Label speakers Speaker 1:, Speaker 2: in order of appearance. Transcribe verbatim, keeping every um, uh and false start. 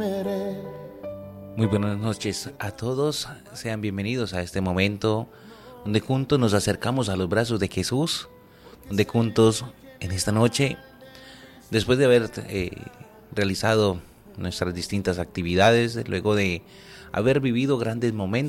Speaker 1: Muy buenas noches a todos, sean bienvenidos a este momento donde juntos nos acercamos a los brazos de Jesús, donde juntos en esta noche, después de haber eh, realizado nuestras distintas actividades, luego de haber vivido grandes momentos,